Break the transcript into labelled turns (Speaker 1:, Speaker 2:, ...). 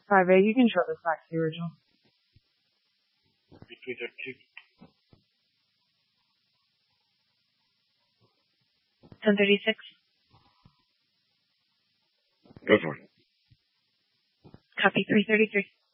Speaker 1: 5A, you can short this back to the original.
Speaker 2: 332.
Speaker 1: 1036.
Speaker 2: Go for it.
Speaker 1: Copy 333.